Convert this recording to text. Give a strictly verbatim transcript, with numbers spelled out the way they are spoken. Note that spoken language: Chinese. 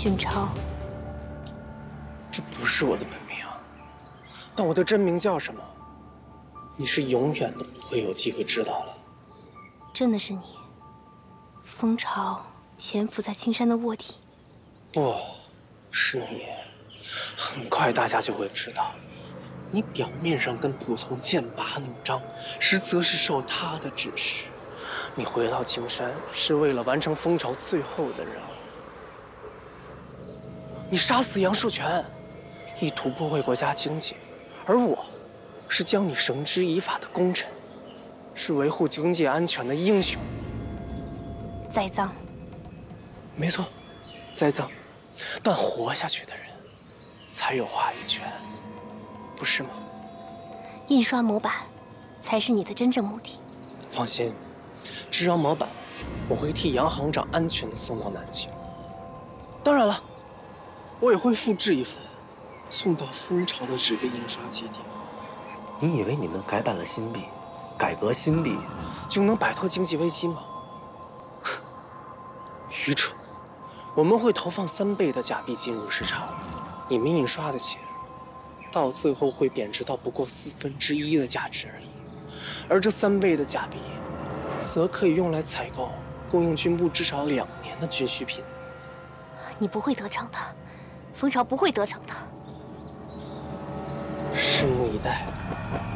俊超， 这不是我的本名，但我的真名叫什么，你是永远都不会有机会知道了。 真的是你，蜂巢潜伏在青山的卧底。 不，是你。很快大家就会知道，你表面上跟蒲松剑拔弩张，实则是受他的指示。你回到青山是为了完成蜂巢最后的任务。你杀死杨树全，意图破坏国家经济，而我，是将你绳之以法的功臣，是维护经济安全的英雄。 栽赃。 没错，栽赃，但活下去的人才有话语权，不是吗？ 印刷模板，才是你的真正目的。 放心，这张模板我会替杨行长安全地送到南京。当然了，我也会复制一份，送到蜂巢的纸币印刷基地。 你以为你们改版了新币，改革新币， 就能摆脱经济危机吗？愚蠢！我们会投放三倍的假币进入市场，你们印刷的钱，到最后会贬值到不过四分之一的价值而已。而这三倍的假币，则可以用来采购供应军部至少两年的军需品。 你不会得逞的，蜂巢不会得逞的。 拭目以待。